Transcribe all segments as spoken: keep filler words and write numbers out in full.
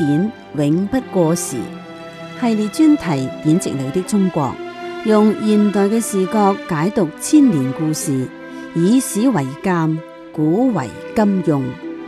典永不過時系列專題典籍裏的中國，用現代嘅視角解讀千年故事，以史為鑑，古為今用。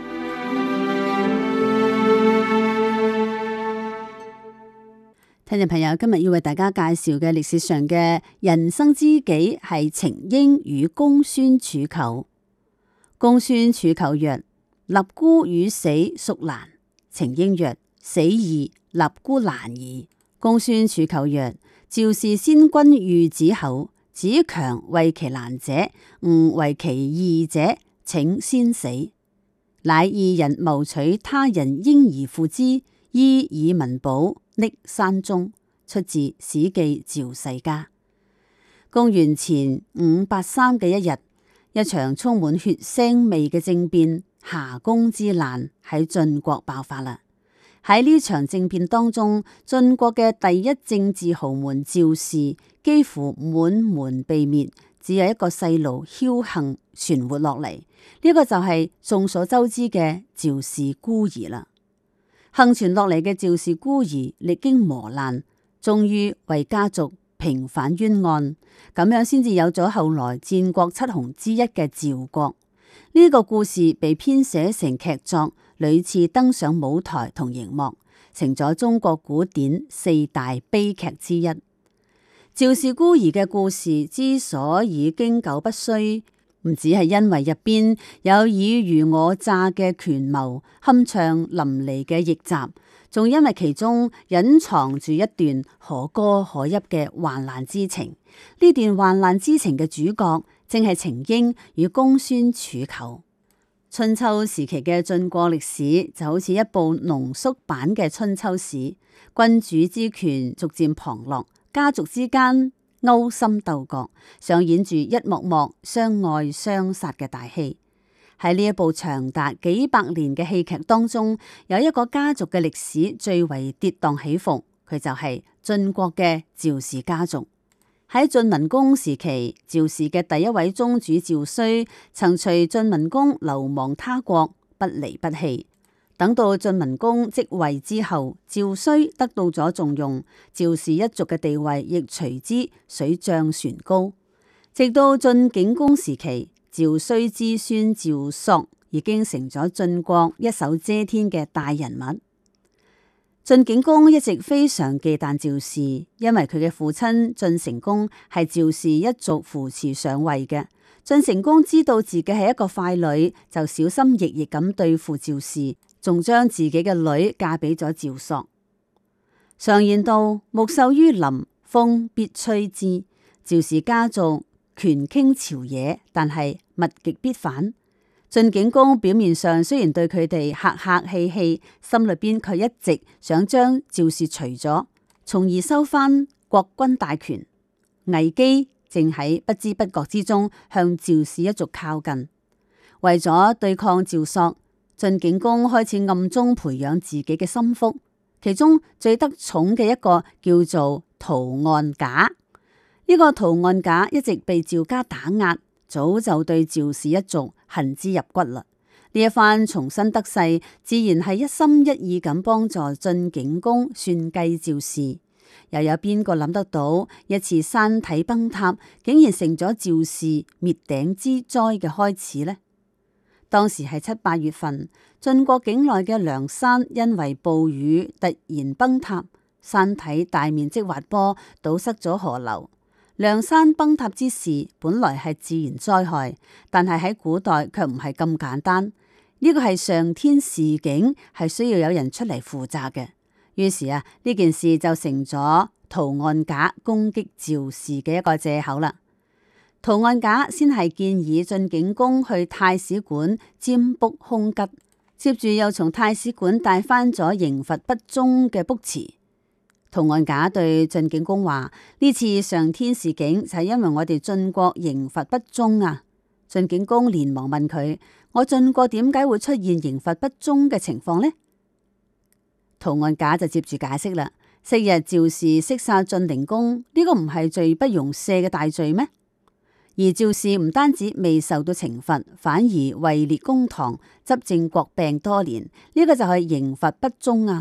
聽眾朋友，今日要為大家介紹嘅歷史上嘅人生知己係程嬰與公孫杵臼。公孫杵臼曰：立孤與死孰難？程嬰曰：死易，立孤難矣。公孫杵臼曰：趙氏先君御子口，子強為其難者，吾為其易者，請先死。乃二人謀取他人嬰兒父之，依以民保，匿山中。出自《史記·趙世家》。公元前五八三嘅一日，一場充滿血腥味嘅政變——夏宮之難喺晉國爆發啦。喺呢場政變當中，晉國嘅第一政治豪門趙氏幾乎滿門被滅，只有一個細路僥倖存活落嚟。呢、這個就係眾所周知嘅趙氏孤兒啦。幸存落嚟嘅趙氏孤兒歷經磨難，終於為家族平反冤案，咁樣先至有咗後來戰國七雄之一嘅趙國。呢、這個故事被編寫成劇作，屢次登上舞台同熒幕，成咗中國古典四大悲劇之一。趙氏孤兒嘅故事之所以經久不衰，唔只係因為入邊有爾虞我詐嘅權謀、酣暢淋漓嘅逆襲，仲因為其中隱藏住一段可歌可泣嘅患難之情。呢段患難之情嘅主角正係程嬰與公孫杵臼。春秋時期嘅晉國歷史就好似一部濃縮版嘅春秋史，君主之權逐漸旁落，家族之間勾心鬥角，上演住一幕幕相愛相殺嘅大戲。喺呢一部長達幾百年嘅戲劇當中，有一個家族嘅歷史最為跌宕起伏，佢就係晉國嘅趙氏家族。喺晉文公時期，趙氏嘅第一位宗主趙衰曾隨晉文公流亡他國，不離不棄。等到晉文公即位之後，趙衰得到咗重用，趙氏一族嘅地位亦隨之水漲船高。直到晉景公時期，趙衰之孫趙朔已經成咗晉國一手遮天嘅大人物。晉景公一直非常忌憚趙氏，因為佢嘅父親晉成公係趙氏一族扶持上位嘅。晉成公知道自己係一個傀儡，就小心翼翼咁對付趙氏，仲將自己嘅女嫁俾咗趙朔。常言道：木秀於林，風必吹之。趙氏家族權傾朝野，但係物極必反。晉景公表面上雖然對佢哋客客氣氣，心裏邊卻一直想將趙氏除咗，從而收翻國君大權。危機正喺不知不覺之中向趙氏一族靠近。為咗對抗趙朔，晉景公開始暗中培養自己嘅心腹，其中最得寵嘅一個叫做屠岸賈。呢個屠岸賈一直被趙家打壓，早就對趙氏一族恨之入骨啦。呢一番重新得勢，自然係一心一意咁幫助晉景公算計趙氏。又有邊個諗得到一次山體崩塌，竟然成咗趙氏滅頂之災嘅開始呢？當時係七八月份，晉國境內嘅梁山因為暴雨突然崩塌，山體大面積滑坡，堵塞咗河流。梁山崩塌之事本來係自然災害，但係喺古代卻唔係咁簡單。呢個係上天示警，係需要有人出嚟負責嘅。於是啊，呢件事就成咗屠岸賈攻擊趙氏嘅一個借口啦。屠岸賈先係建議晉景公去太史館占卜凶吉，接住又從太史館帶翻咗刑罰不忠嘅卜辭。屠岸賈對晉景公話：呢次上天示警就係因為我哋晉國刑罰不忠啊！晉景公連忙問佢：我晉國點解會出現刑罰不忠嘅情況呢？屠岸賈就接住解釋啦：昔日趙氏識殺晉靈公，呢、這個唔係罪不容赦嘅大罪咩？而趙氏唔單止未受到懲罰，反而位列公堂，執政國病多年，呢、這個就係刑罰不忠啊！